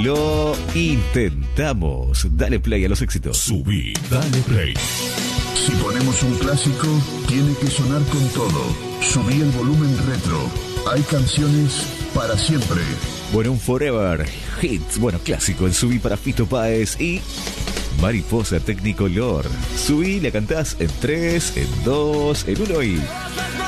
Lo intentamos. Dale play a los éxitos. Subí, dale play. Si ponemos un clásico, tiene que sonar con todo. Subí el volumen retro. Hay canciones para siempre. Bueno, un Forever Hits, bueno, clásico en Subí para Fito Páez y Mariposa Technicolor. Subí, la cantás en 3, en 2, en 1 y...